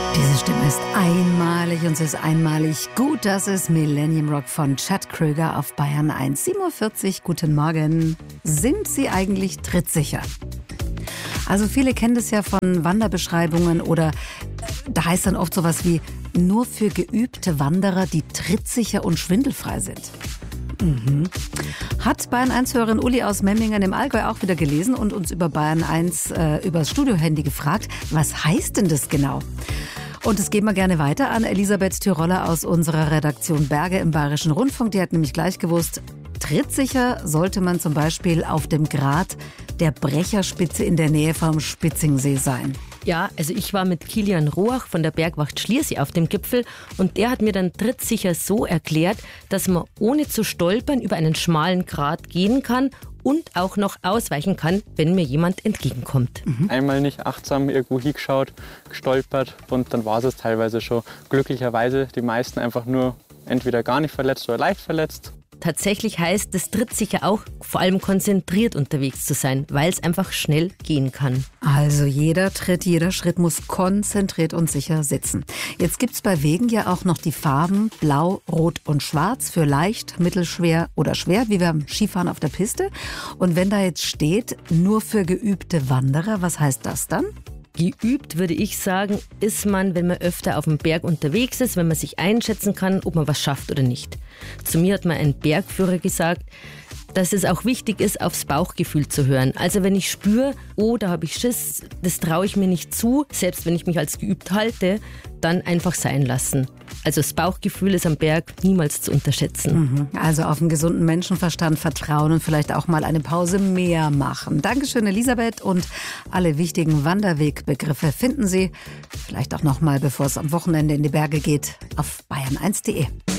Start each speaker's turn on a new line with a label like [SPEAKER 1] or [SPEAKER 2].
[SPEAKER 1] Diese Stimme ist einmalig und sie ist einmalig gut. Das ist Millennium Rock von Chad Kroeger auf Bayern 1. 7:40 Uhr, guten Morgen. Sind Sie eigentlich trittsicher? Also viele kennen das ja von Wanderbeschreibungen oder da heißt dann oft sowas wie nur für geübte Wanderer, die trittsicher und schwindelfrei sind. Hat Bayern 1-Hörerin Uli aus Memmingen im Allgäu auch wieder gelesen und uns über Bayern 1 übers Studiohandy gefragt, was heißt denn das genau? Und das geben wir gerne weiter an Elisabeth Tyroller aus unserer Redaktion Berge im Bayerischen Rundfunk. Die hat nämlich gleich gewusst, trittsicher sollte man zum Beispiel auf dem Grat der Brecherspitze in der Nähe vom Spitzingsee sein.
[SPEAKER 2] Ja, also ich war mit Kilian Roach von der Bergwacht Schliersee auf dem Gipfel und der hat mir dann trittsicher so erklärt, dass man ohne zu stolpern über einen schmalen Grat gehen kann und auch noch ausweichen kann, wenn mir jemand entgegenkommt.
[SPEAKER 3] Einmal nicht achtsam irgendwo hingeschaut, gestolpert und dann war es teilweise schon. Glücklicherweise die meisten einfach nur entweder gar nicht verletzt oder leicht verletzt.
[SPEAKER 2] Tatsächlich heißt es trittsicher auch, vor allem konzentriert unterwegs zu sein, weil es einfach schnell gehen kann.
[SPEAKER 1] Also jeder Tritt, jeder Schritt muss konzentriert und sicher sitzen. Jetzt gibt's bei Wegen ja auch noch die Farben Blau, Rot und Schwarz für leicht, mittelschwer oder schwer, wie beim Skifahren auf der Piste. Und wenn da jetzt steht, nur für geübte Wanderer, was heißt das dann?
[SPEAKER 2] Geübt, würde ich sagen, ist man, wenn man öfter auf dem Berg unterwegs ist, wenn man sich einschätzen kann, ob man was schafft oder nicht. Zu mir hat mal ein Bergführer gesagt, dass es auch wichtig ist, aufs Bauchgefühl zu hören. Also wenn ich spüre, oh, da habe ich Schiss, das traue ich mir nicht zu, selbst wenn ich mich als geübt halte, dann einfach sein lassen. Also das Bauchgefühl ist am Berg niemals zu unterschätzen.
[SPEAKER 1] Also auf einen gesunden Menschenverstand vertrauen und vielleicht auch mal eine Pause mehr machen. Dankeschön, Elisabeth. Und alle wichtigen Wanderwegbegriffe finden Sie vielleicht auch noch mal, bevor es am Wochenende in die Berge geht, auf bayern1.de.